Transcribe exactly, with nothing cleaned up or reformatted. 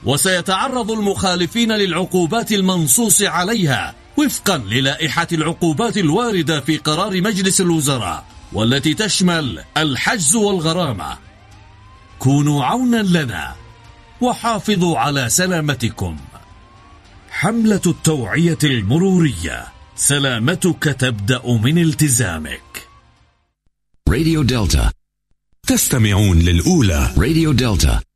وسيتعرض المخالفين للعقوبات المنصوص عليها وفقا للائحة العقوبات الواردة في قرار مجلس الوزراء، والتي تشمل الحجز والغرامة. كونوا عونا لنا وحافظوا على سلامتكم. حملة التوعية المرورية، سلامتك تبدأ من التزامك. راديو دلتا، تستمعون للأولى. راديو دلتا.